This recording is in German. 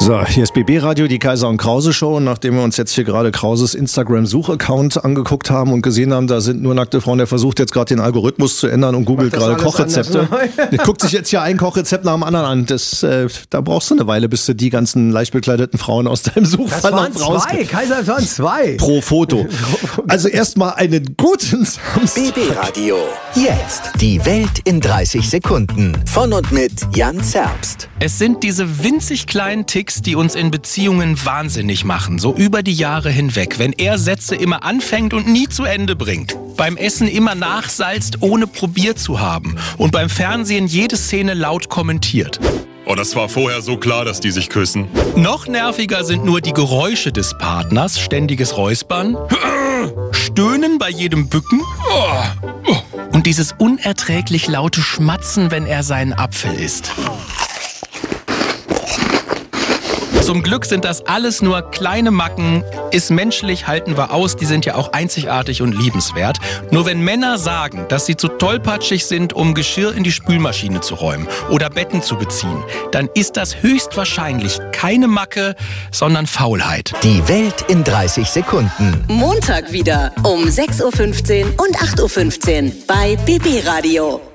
So, hier ist BB Radio, die Kaiser und Krause Show. Und nachdem wir uns jetzt hier gerade Krauses Instagram-Suchaccount angeguckt haben und gesehen haben, da sind nur nackte Frauen, der versucht jetzt gerade den Algorithmus zu ändern und googelt gerade Kochrezepte. Der guckt sich jetzt hier ein Kochrezept nach dem anderen an. Da brauchst du eine Weile, bis du die ganzen leicht bekleideten Frauen aus deinem Suchverlauf rauskriegst. Das waren zwei, Kaiser, das waren zwei. Pro Foto. Also erstmal einen guten Samstag. BB Radio. Jetzt die Welt in 30 Sekunden. Von und mit Jan Zerbst. Es sind diese winzig kleinen Ticks, die uns in Beziehungen wahnsinnig machen, so über die Jahre hinweg. Wenn er Sätze immer anfängt und nie zu Ende bringt. Beim Essen immer nachsalzt, ohne probiert zu haben. Und beim Fernsehen jede Szene laut kommentiert. Oh, das war vorher so klar, dass die sich küssen. Noch nerviger sind nur die Geräusche des Partners, ständiges Räuspern, Stöhnen bei jedem Bücken und dieses unerträglich laute Schmatzen, wenn er seinen Apfel isst. Zum Glück sind das alles nur kleine Macken, ist menschlich, halten wir aus, die sind ja auch einzigartig und liebenswert. Nur wenn Männer sagen, dass sie zu tollpatschig sind, um Geschirr in die Spülmaschine zu räumen oder Betten zu beziehen, dann ist das höchstwahrscheinlich keine Macke, sondern Faulheit. Die Welt in 30 Sekunden. Montag wieder um 6.15 Uhr und 8.15 Uhr bei BB Radio.